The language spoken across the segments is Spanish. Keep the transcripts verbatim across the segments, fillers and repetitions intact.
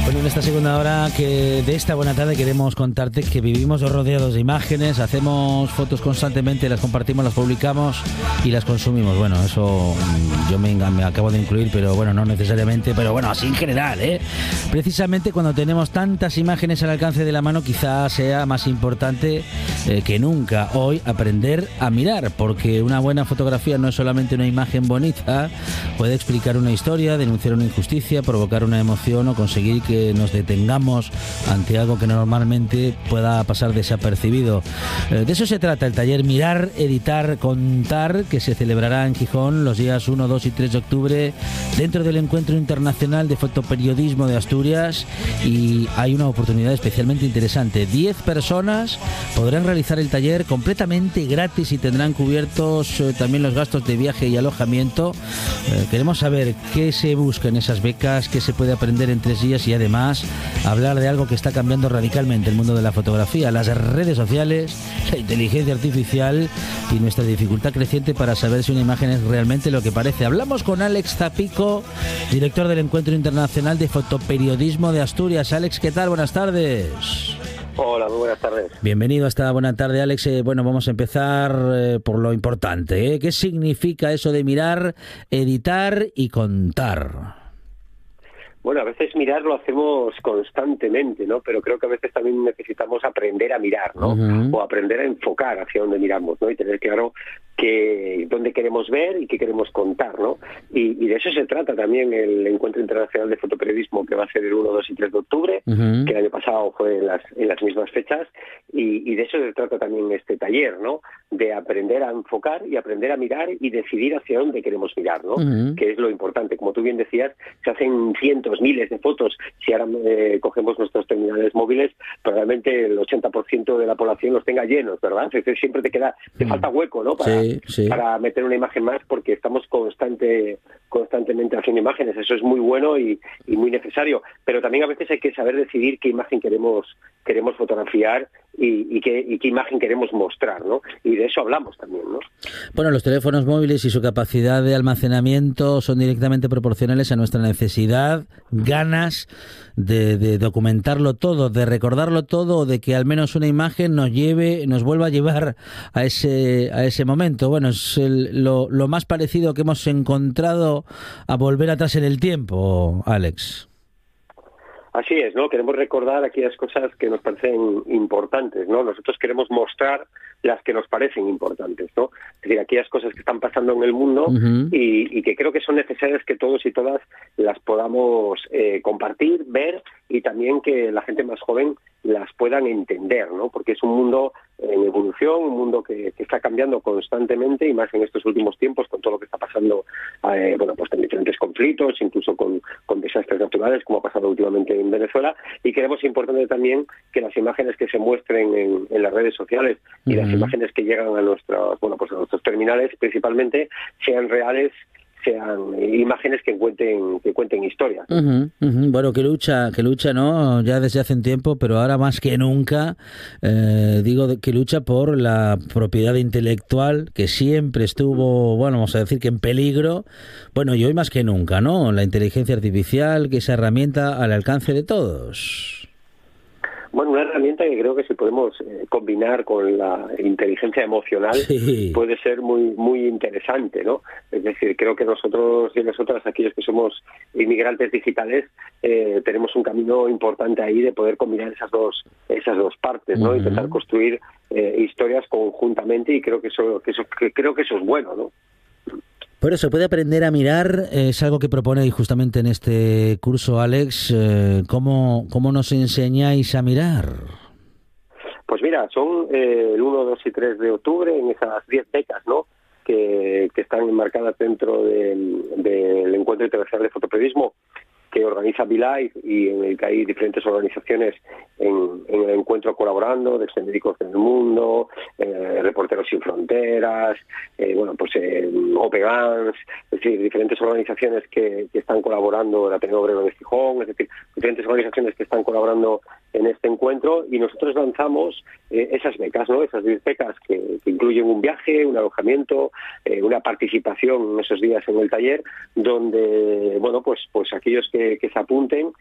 Bueno, en esta segunda hora que de esta buena tarde queremos contarte que vivimos rodeados de imágenes, hacemos fotos constantemente, las compartimos, las publicamos y las consumimos. Bueno, eso yo me, me acabo de incluir, pero bueno, no necesariamente, pero bueno, así en general, ¿eh? Precisamente cuando tenemos tantas imágenes al alcance de la mano, quizás sea más importante eh, que nunca hoy aprender a mirar, porque una buena fotografía no es solamente una imagen bonita, puede explicar una historia, denunciar una injusticia, provocar una emoción o conseguir que nos detengamos ante algo que normalmente pueda pasar desapercibido. Eh, de eso se trata el taller Mirar, Editar, Contar, que se celebrará en Gijón los días uno, dos y tres de octubre dentro del Encuentro Internacional de Fotoperiodismo de Asturias, y hay una oportunidad especialmente interesante. Diez personas podrán realizar el taller completamente gratis y tendrán cubiertos eh, también los gastos de viaje y alojamiento. Eh, queremos saber qué se busca en esas becas, qué se puede aprender en tres días y además hablar de algo que está cambiando radicalmente el mundo de la fotografía, las redes sociales, la inteligencia artificial y nuestra dificultad creciente para saber si una imagen es realmente lo que parece. Hablamos con Alex Zapico, director del Encuentro Internacional de Fotoperiodismo de Asturias. Alex, ¿qué tal? Buenas tardes. Hola, muy buenas tardes. Bienvenido a esta buena tarde, Alex. Eh, bueno, vamos a empezar eh, por lo importante, ¿eh? ¿Qué significa eso de mirar, editar y contar? Bueno, a veces mirar lo hacemos constantemente, ¿no? Pero creo que a veces también necesitamos aprender a mirar, ¿no? Uh-huh. O aprender a enfocar hacia dónde miramos, ¿no? Y tener claro que dónde queremos ver y qué queremos contar, ¿no? Y, y de eso se trata también el Encuentro Internacional de Fotoperiodismo, que va a ser el uno, dos y tres de octubre, uh-huh. que el año pasado fue en las, en las mismas fechas, y, y de eso se trata también este taller, ¿no? De aprender a enfocar y aprender a mirar y decidir hacia dónde queremos mirar, ¿no? Uh-huh. Que es lo importante. Como tú bien decías, se hacen cientos, miles de fotos. Si ahora eh, cogemos nuestros terminales móviles, probablemente el ochenta por ciento de la población los tenga llenos, ¿verdad? Entonces siempre te queda, te falta hueco, ¿no? Para, sí, sí. para meter una imagen más, porque estamos constante, constantemente haciendo imágenes. Eso es muy bueno y, y muy necesario. Pero también a veces hay que saber decidir qué imagen queremos queremos fotografiar y, y, qué, y qué imagen queremos mostrar, ¿no? Y de eso hablamos también, ¿no? Bueno, los teléfonos móviles y su capacidad de almacenamiento son directamente proporcionales a nuestra necesidad, ganas de, de documentarlo todo, de recordarlo todo, o de que al menos una imagen nos lleve, nos vuelva a llevar a ese a ese momento. Bueno, es el, lo, lo más parecido que hemos encontrado a volver atrás en el tiempo, Alex. Así es, ¿no? Queremos recordar aquellas cosas que nos parecen importantes, ¿no? Nosotros queremos mostrar las que nos parecen importantes, ¿no? Es decir, aquellas cosas que están pasando en el mundo uh-huh. y, y que creo que son necesarias que todos y todas las podamos eh, compartir, ver, y también que la gente más joven las puedan entender, ¿no? Porque es un mundo en evolución, un mundo que, que está cambiando constantemente, y más en estos últimos tiempos con todo lo que está pasando, eh, bueno, pues en diferentes conflictos, incluso con, con desastres naturales, como ha pasado últimamente en Venezuela. Y creemos importante también que las imágenes que se muestren en, en las redes sociales y uh-huh. las imágenes que llegan a nuestros, bueno, pues a nuestros terminales principalmente, sean reales, sean imágenes que cuenten que cuenten historias. Uh-huh, uh-huh. Bueno, que lucha, que lucha, ¿no? Ya desde hace un tiempo, pero ahora más que nunca, eh, digo que lucha por la propiedad intelectual, que siempre estuvo, bueno, vamos a decir que en peligro, bueno, y hoy más que nunca, ¿no? La inteligencia artificial, que esa herramienta al alcance de todos. Bueno, una herramienta que creo que si podemos eh, combinar con la inteligencia emocional sí. puede ser muy muy interesante, ¿no? Es decir, creo que nosotros y nosotras, aquellos que somos inmigrantes digitales, eh, tenemos un camino importante ahí de poder combinar esas dos esas dos partes, ¿no? Uh-huh. Intentar construir eh, historias conjuntamente, y creo que eso que eso que creo que eso es bueno, ¿no? Por eso, puede aprender a mirar, es algo que proponéis justamente en este curso, Alex. Eh, ¿cómo, ¿Cómo nos enseñáis a mirar? Pues mira, son eh, el uno, dos y tres de octubre en esas diez becas, ¿no? Que, que están enmarcadas dentro del de, Encuentro Internacional de Fotoperiodismo, que organiza BeLive, y en el que hay diferentes organizaciones en, en el encuentro colaborando, desde Médicos del Mundo, eh, Reporteros Sin Fronteras, eh, bueno, pues eh, OPEGANS, es decir, diferentes organizaciones que, que están colaborando, el Ateneo Obrero de Gijón, es decir, diferentes organizaciones que están colaborando en este encuentro, y nosotros lanzamos eh, esas becas, ¿no? Esas diez becas que, que incluyen un viaje, un alojamiento, eh, una participación en esos días en el taller, donde, bueno, pues, pues aquellos que que se apunten, eh,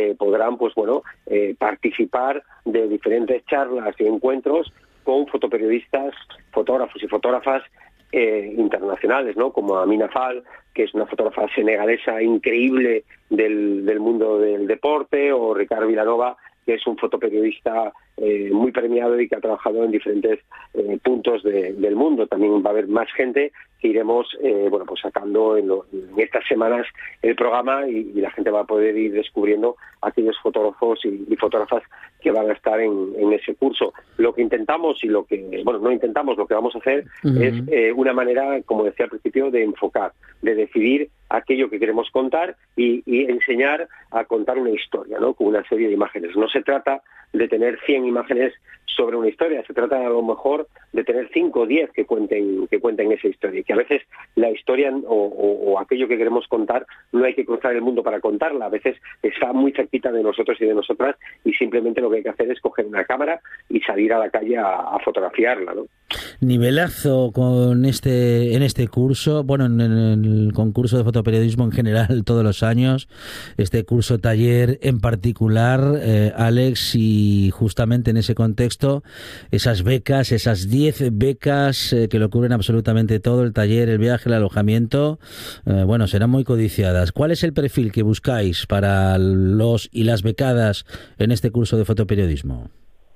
que podrán, pues bueno, eh, participar de diferentes charlas y encuentros con fotoperiodistas, fotógrafos y fotógrafas eh, internacionales, ¿no? Como Amina Fall, que es una fotógrafa senegalesa increíble del, del mundo del deporte, o Ricard Vilanova, que es un fotoperiodista eh, muy premiado y que ha trabajado en diferentes eh, puntos de, del mundo. También va a haber más gente que iremos eh, bueno, pues sacando en, lo, en estas semanas el programa, y, y la gente va a poder ir descubriendo aquellos fotógrafos y, y fotógrafas que van a estar en, en ese curso. Lo que intentamos y lo que, bueno, no intentamos, lo que vamos a hacer uh-huh. es eh, una manera, como decía al principio, de enfocar, de decidir aquello que queremos contar y, y enseñar a contar una historia, ¿no? Con una serie de imágenes. No se trata de tener cien imágenes sobre una historia, se trata a lo mejor de tener cinco o diez que cuenten que cuenten esa historia, y que a veces la historia o, o, o aquello que queremos contar no hay que cruzar el mundo para contarla, a veces está muy cerquita de nosotros y de nosotras, y simplemente lo que hay que hacer es coger una cámara y salir a la calle a, a fotografiarla, ¿no? Nivelazo con este en este curso, bueno, en, en el concurso de fotoperiodismo en general todos los años, este curso taller en particular, eh, Alex, y justamente en ese contexto, esas becas, esas diez becas eh, que lo cubren absolutamente todo, el taller, el viaje, el alojamiento, eh, bueno, serán muy codiciadas. ¿Cuál es el perfil que buscáis para los y las becadas en este curso de fotoperiodismo?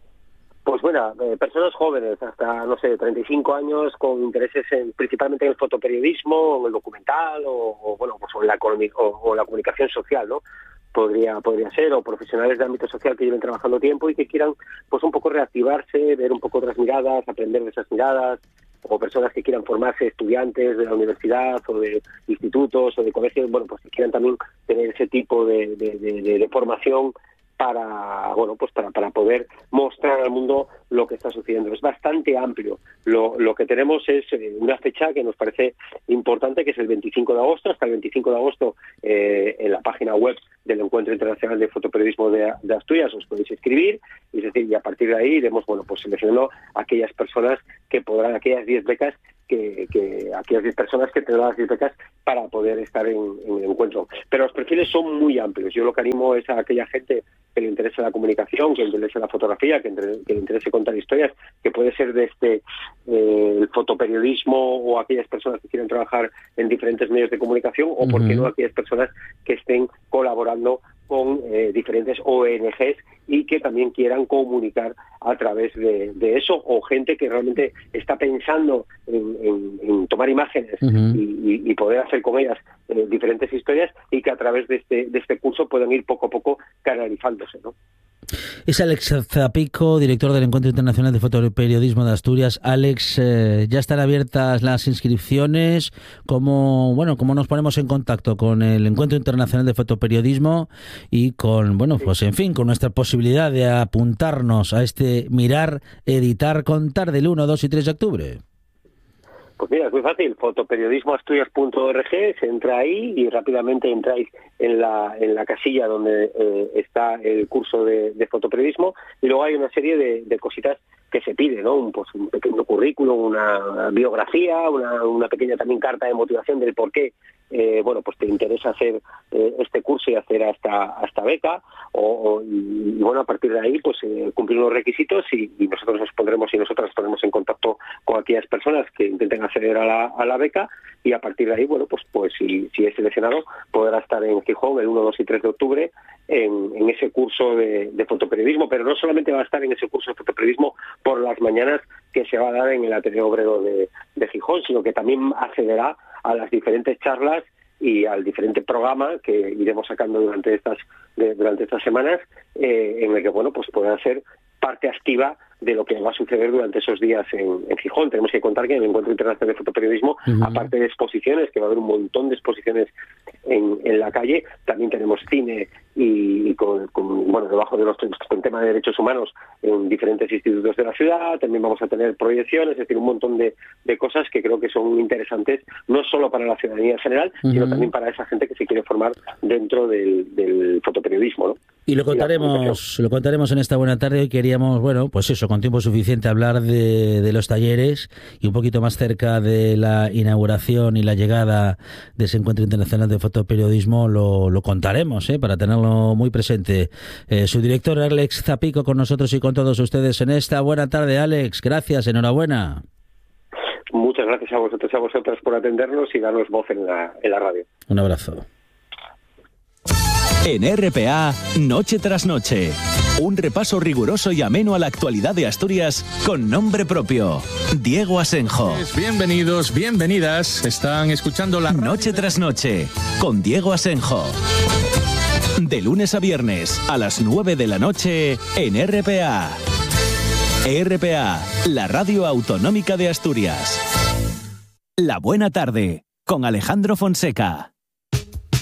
Pues bueno, eh, personas jóvenes, hasta, no sé, treinta y cinco años, con intereses en, principalmente en el fotoperiodismo, en el documental, o, o bueno, pues en la, o, o la comunicación social, ¿no? Podría, podría ser, o profesionales de ámbito social que lleven trabajando tiempo y que quieran, pues un poco reactivarse, ver un poco otras miradas, aprender de esas miradas, o personas que quieran formarse, estudiantes de la universidad, o de institutos, o de colegios, bueno, pues que quieran también tener ese tipo de, de, de, de, de formación, para bueno pues para, para poder mostrar al mundo lo que está sucediendo. Es bastante amplio. Lo, lo que tenemos es eh, una fecha que nos parece importante, que es el veinticinco de agosto. Hasta el veinticinco de agosto eh, en la página web del Encuentro Internacional de Fotoperiodismo de, de Asturias os podéis inscribir, es decir, y a partir de ahí iremos bueno pues seleccionando a aquellas personas que podrán, aquellas diez becas que, que aquellas diez personas que tendrán las diez becas para poder estar en, en el encuentro. Pero los perfiles son muy amplios. Yo lo que animo es a aquella gente que le interese la comunicación, que le interese la fotografía, que, entre, que le interese contar historias, que puede ser desde eh, el fotoperiodismo, o aquellas personas que quieren trabajar en diferentes medios de comunicación, o, uh-huh. por qué no, aquellas personas que estén colaborando con eh, diferentes O N Ges y que también quieran comunicar a través de, de eso, o gente que realmente está pensando en, en, en tomar imágenes uh-huh. y, y poder hacer con ellas eh, diferentes historias, y que a través de este, de este curso puedan ir poco a poco canalizándose, ¿no? Es Alex Zapico, director del Encuentro Internacional de Fotoperiodismo de Asturias. Alex, eh, ya están abiertas las inscripciones. ¿Cómo, bueno, cómo nos ponemos en contacto con el Encuentro Internacional de Fotoperiodismo y con, bueno, pues en fin, con nuestra posibilidad de apuntarnos a este Mirar, Editar, Contar del uno, dos y tres de octubre? Pues mira, es muy fácil, fotoperiodismo asturias punto org, se entra ahí y rápidamente entráis en la en la casilla donde eh, está el curso de, de fotoperiodismo, y luego hay una serie de, de cositas que se pide, ¿no? Un, pues, un pequeño currículum, una biografía, una, una pequeña también carta de motivación del por qué eh, bueno, pues te interesa hacer eh, este curso y hacer hasta hasta beca, o, o y, y bueno, a partir de ahí pues eh, cumplir los requisitos, y, y nosotros nos pondremos y nosotras nos pondremos en contacto con aquellas personas que intenten acceder a la, a la beca, y a partir de ahí, bueno, pues pues si, si es seleccionado, podrá estar en Gijón el uno, dos y tres de octubre en, en ese curso de, de fotoperiodismo. Pero no solamente va a estar en ese curso de fotoperiodismo por las mañanas que se va a dar en el Ateneo Obrero de, de Gijón, sino que también accederá a las diferentes charlas y al diferente programa que iremos sacando durante estas de, durante estas semanas, eh, en el que bueno pues podrá ser parte activa de lo que va a suceder durante esos días en, en Gijón. Tenemos que contar que en el Encuentro Internacional de Fotoperiodismo, uh-huh. aparte de exposiciones, que va a haber un montón de exposiciones en, en la calle, también tenemos cine y, y con, con, bueno, debajo de los con tema de derechos humanos en diferentes institutos de la ciudad. También vamos a tener proyecciones, es decir, un montón de, de cosas que creo que son interesantes, no solo para la ciudadanía en general, uh-huh. sino también para esa gente que se quiere formar dentro del, del fotoperiodismo, ¿no? Y lo contaremos, lo contaremos en esta buena tarde. Hoy queríamos, bueno, pues eso, con tiempo suficiente hablar de, de los talleres y un poquito más cerca de la inauguración y la llegada de ese encuentro internacional de fotoperiodismo, lo, lo contaremos, ¿eh? Para tenerlo muy presente. Eh, su director, Alex Zapico, con nosotros y con todos ustedes en esta buena tarde. Alex, gracias, enhorabuena. Muchas gracias a vosotros y a vosotras por atendernos y darnos voz en la, en la radio. Un abrazo. En R P A, Noche tras Noche, un repaso riguroso y ameno a la actualidad de Asturias con nombre propio. Diego Asenjo. Bienvenidos, bienvenidas. Están escuchando la Noche tras Noche con Diego Asenjo. De lunes a viernes a las nueve de la noche en R P A. R P A, la radio autonómica de Asturias. La buena tarde con Alejandro Fonseca.